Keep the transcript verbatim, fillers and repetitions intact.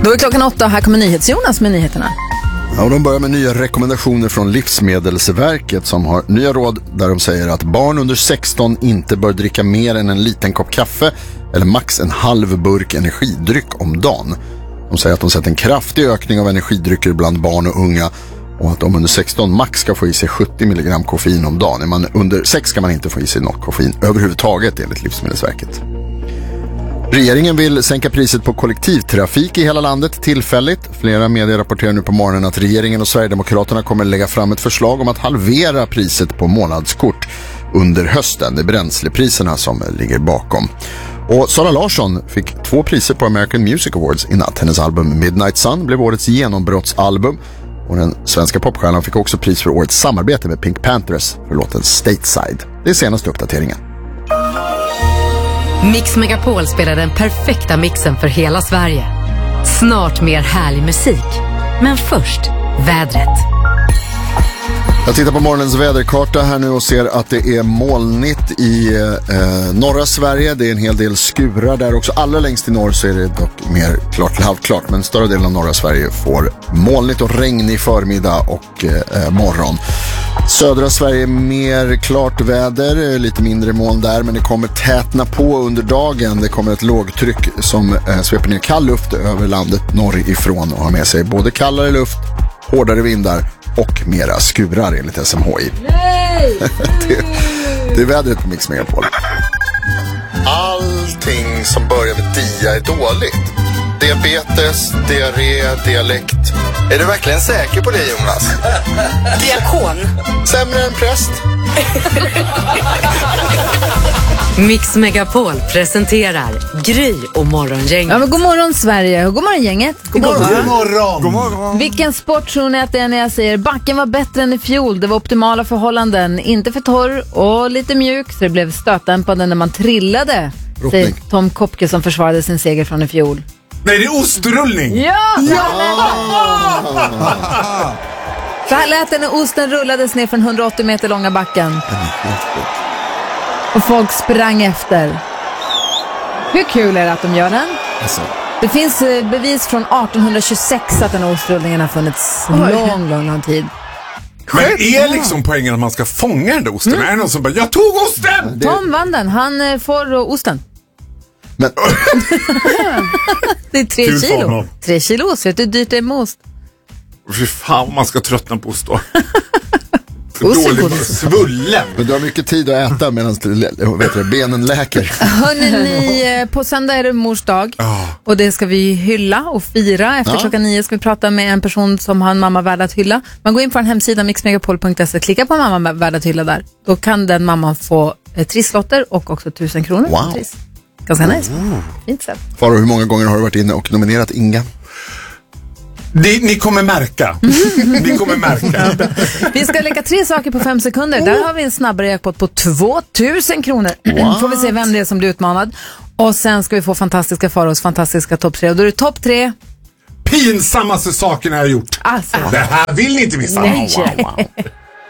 Då är klockan åtta och här kommer NyhetsJonas med nyheterna. Ja, och de börjar med nya rekommendationer från Livsmedelsverket som har nya råd där de säger att barn under sexton inte bör dricka mer än en liten kopp kaffe eller max en halv burk energidryck om dagen. De säger att de sett en kraftig ökning av energidrycker bland barn och unga och att de under sexton max ska få i sig sjuttio milligram koffein om dagen. Är man under sex ska man inte få i sig något koffein överhuvudtaget enligt Livsmedelsverket. Regeringen vill sänka priset på kollektivtrafik i hela landet tillfälligt. Flera medier rapporterar nu på morgonen att regeringen och Sverigedemokraterna kommer lägga fram ett förslag om att halvera priset på månadskort under hösten. Det är bränslepriserna som ligger bakom. Och Sara Larsson fick två priser på American Music Awards i natt. Hennes album Midnight Sun blev årets genombrottsalbum. Och den svenska popstjärnan fick också pris för årets samarbete med Pink Panthers för låten Stateside. Det är senaste uppdateringen. Mix Megapol spelar den perfekta mixen för hela Sverige. Snart mer härlig musik. Men först, vädret. Jag tittar på morgonens väderkarta här nu och ser att det är molnigt i eh, norra Sverige. Det är en hel del skurar där också. Allra längst i norr så är det dock mer klart, halvklart. Men större delen av norra Sverige får molnigt och regn i förmiddag och eh, morgon. Södra Sverige mer klart väder, lite mindre moln där, men det kommer tätna på under dagen. Det kommer ett lågtryck som eh, sveper ner kall luft över landet norrifrån och har med sig både kallare luft, hårdare vindar och mera skurar enligt S M H I. Nej! det, det är vädret på Mix Megapol. Allting som börjar med dia är dåligt. Diabetes, diarré, dialekt. Är du verkligen säker på det, Jonas? Diakon. Sämre än präst. Mix Megapol presenterar Gry och morgongänget. Ja, men god morgon Sverige och god morgon gänget. God morgon. God morgon. God morgon. Vilken sport tror ni att det är när jag säger backen var bättre än i fjol? Det var optimala förhållanden, inte för torr och lite mjuk så det blev stötdämpande när man trillade. Rottning. Säger Tom Kopke som försvarade sin seger från i fjol. Nej, det är ostrullning. Ja! Ja! Så här lät det när osten rullades ner från hundraåttio meter långa backen. Och folk sprang efter. Hur kul är det att de gör den? Alltså. Det finns eh, bevis från arton tjugosex att den här ostrullningen har funnits lång, lång, lång tid. Men är liksom poängen att man ska fånga den där osten? Mm. Är det någon som bara, jag tog osten! Det... Tom vann den, han eh, får uh, osten. Men... det är tre Kul kilo. Tre kilo ost, vet du hur dyrt det är med ost? Fy fan, man ska tröttna på ost då. Ost är Dålig god. svullen. Men du har mycket tid att äta medan vet du, benen läker. Hörrni, ni, på söndag är det mors dag. Oh. Och det ska vi hylla och fira. Efter ja. klockan nio ska vi prata med en person som har en mamma värd att hylla. Man går in på en hemsida mix megapol punkt se, klicka på mamma värd att hylla där. Då kan den mamman få eh, trisslotter och också tusen kronor. Wow. Triss. Ganska nice. Oh. Fint sätt. Faro, hur många gånger har du varit inne och nominerat Inga? Det, ni kommer märka. Ni kommer märka. Vi ska leka tre saker på fem sekunder. Där har vi en snabbare jackpot på tvåtusen kronor. What? Får vi se vem det är som blir utmanad. Och sen ska vi få fantastiska Faros fantastiska topp tre. Och då är det topp tre. Pinsammaste sakerna jag har gjort. Alltså. Det här vill ni inte missa. Nej. Wow, wow, wow.